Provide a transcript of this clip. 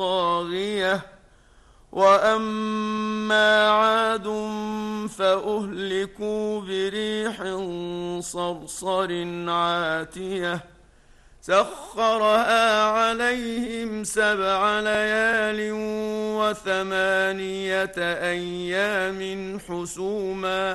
طاغية. وأما عاد فأهلكوا بريح صرصر عاتية سخرها عليهم 7 ليال و8 أيام حسوما